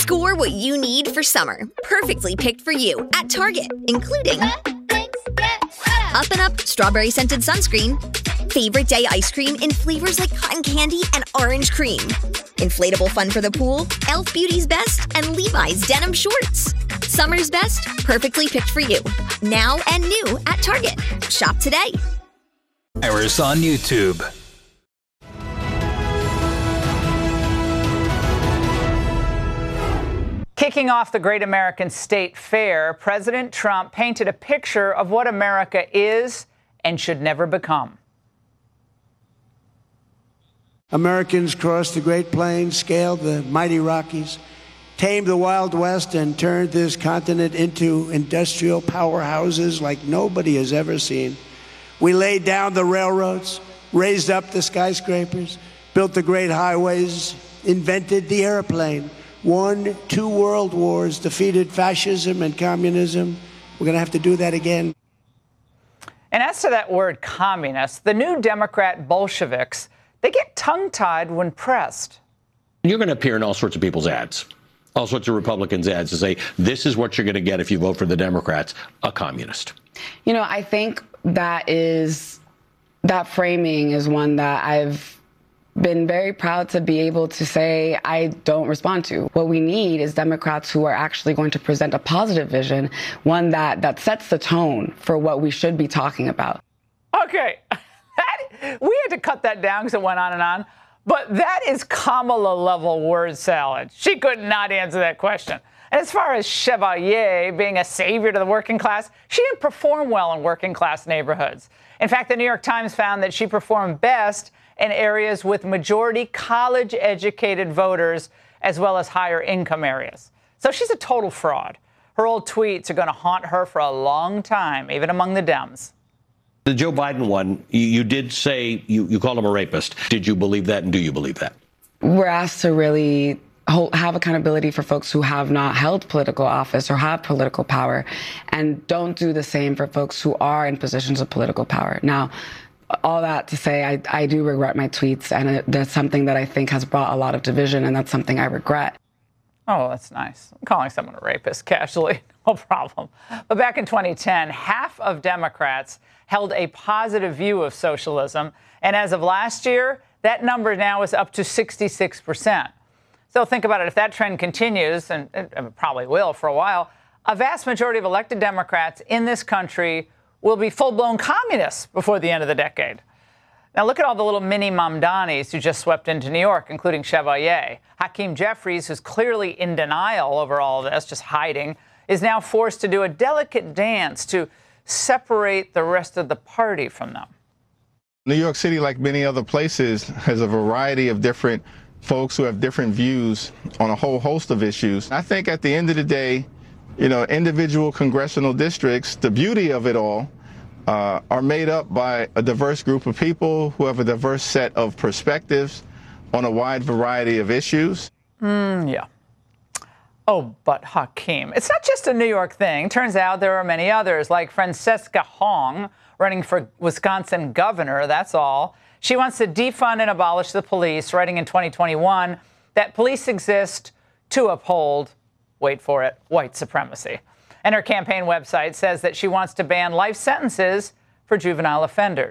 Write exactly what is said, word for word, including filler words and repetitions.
Score what you need for summer, perfectly picked for you at Target, including Up and Up Strawberry Scented Sunscreen, Favorite Day Ice Cream in flavors like cotton candy and orange cream, inflatable fun for the pool, e l f Beauty's Best, and Levi's Denim Shorts. Summer's best, perfectly picked for you. Now and new at Target. Shop today. Iris on YouTube. Kicking off the Great American State Fair, President Trump painted a picture of what America is and should never become. Americans crossed the Great Plains, scaled the mighty Rockies, tamed the Wild West, and turned this continent into industrial powerhouses like nobody has ever seen. We laid down the railroads, raised up the skyscrapers, built the great highways, invented the airplane, won two world wars, defeated fascism and communism. We're going to have to do that again. And as to that word communist, the new Democrat Bolsheviks, they get tongue-tied when pressed. You're going to appear in all sorts of people's ads, all sorts of Republicans' ads to say, this is what you're going to get if you vote for the Democrats, a communist. You know, I think that is, that framing is one that I've been very proud to be able to say I don't respond to. What we need is Democrats who are actually going to present a positive vision, one that, that sets the tone for what we should be talking about. Okay. We had to cut that down because it went on and on. But that is Kamala-level word salad. She could not answer that question. And as far as Chevalier being a savior to the working class, she didn't perform well in working class neighborhoods. In fact, the New York Times found that she performed best in areas with majority college-educated voters as well as higher income areas. So she's a total fraud. Her old tweets are going to haunt her for a long time, even among the Dems. The Joe Biden one, you, you did say you, you called him a rapist. Did you believe that, and do you believe that? We're asked to really hold, have accountability for folks who have not held political office or have political power, and don't do the same for folks who are in positions of political power. Now, all that to say, I, I do regret my tweets, and it, that's something that I think has brought a lot of division, and that's something I regret. Oh, that's nice. I'm calling someone a rapist casually, no problem. But back in twenty ten, half of Democrats held a positive view of socialism. And as of last year, that number now is up to sixty-six percent. So think about it. If that trend continues, and it probably will for a while, a vast majority of elected Democrats in this country will be full-blown communists before the end of the decade. Now, look at all the little mini Mamdanis who just swept into New York, including Chevalier. Hakeem Jeffries, who's clearly in denial over all of this, just hiding, is now forced to do a delicate dance to separate the rest of the party from them. New York City, like many other places, has a variety of different folks who have different views on a whole host of issues. I think at the end of the day, you know, individual congressional districts, the beauty of it all, uh, are made up by a diverse group of people who have a diverse set of perspectives on a wide variety of issues. Mm, yeah. Oh, but Hakeem, it's not just a New York thing. Turns out there are many others, like Francesca Hong, running for Wisconsin governor, that's all. She wants to defund and abolish the police, writing in twenty twenty-one that police exist to uphold, wait for it, white supremacy. And her campaign website says that she wants to ban life sentences for juvenile offenders.